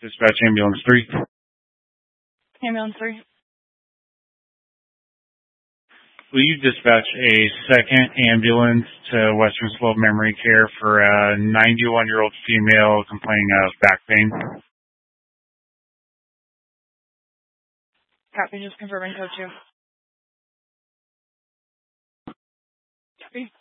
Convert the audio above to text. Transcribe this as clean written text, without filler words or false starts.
Dispatch ambulance 3. Ambulance 3. Will you dispatch a second ambulance to Western Slope Memory Care for a 91-year-old female complaining of back pain? Copy, just confirming code 2. Copy.